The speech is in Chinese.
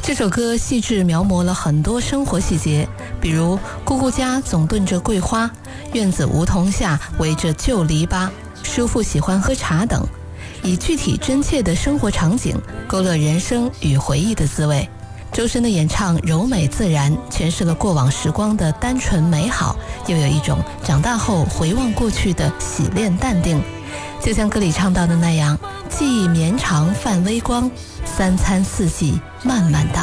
这首歌细致描摹了很多生活细节，比如姑姑家总炖着桂花，院子梧桐下围着旧篱笆，叔父喜欢喝茶等，以具体真切的生活场景勾勒人生与回忆的滋味。周深的演唱柔美自然，诠释了过往时光的单纯美好，又有一种长大后回望过去的洗练淡定。就像歌里唱到的那样，记忆绵长泛微光，三餐四季慢慢当。